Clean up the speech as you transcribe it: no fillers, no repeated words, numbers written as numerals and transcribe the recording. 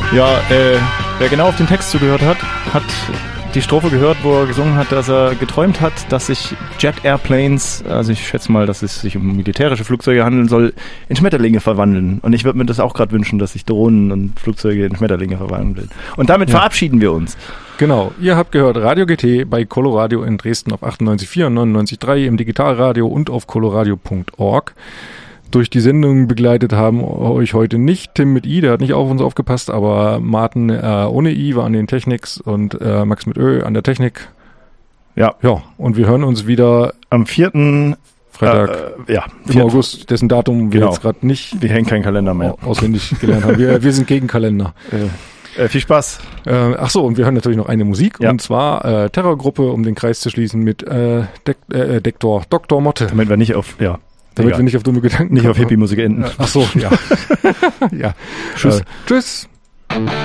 Ja, wer genau auf den Text zugehört hat, hat die Strophe gehört, wo er gesungen hat, dass er geträumt hat, dass sich Jet Airplanes, also ich schätze mal, dass es sich um militärische Flugzeuge handeln soll, in Schmetterlinge verwandeln. Und ich würde mir das auch gerade wünschen, dass sich Drohnen und Flugzeuge in Schmetterlinge verwandeln. Und damit verabschieden wir uns. Genau, ihr habt gehört Radio GT bei Coloradio in Dresden auf 98,4 und 99,3 im Digitalradio und auf coloradio.org. Durch die Sendung begleitet haben euch heute nicht Tim mit I, der hat nicht auf uns aufgepasst, aber Martin ohne I war an den Techniks und Max mit Ö an der Technik. Ja, und wir hören uns wieder am 4. Freitag im August, dessen Datum wir jetzt gerade nicht. Wir hängen keinen Kalender mehr. Auswendig gelernt haben. Wir sind gegen Kalender. Viel Spaß. Und wir hören natürlich noch eine Musik, und zwar Terrorgruppe, um den Kreis zu schließen, mit Dr. Motte. Damit wir nicht auf, wir nicht auf dumme Gedanken nicht auf Hippie-Musik enden. Ja. Tschüss.